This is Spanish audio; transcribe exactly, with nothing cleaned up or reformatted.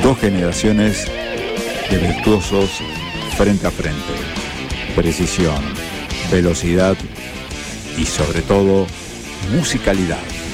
Dos generaciones de virtuosos frente a frente. Precisión, velocidad y sobre todo musicalidad.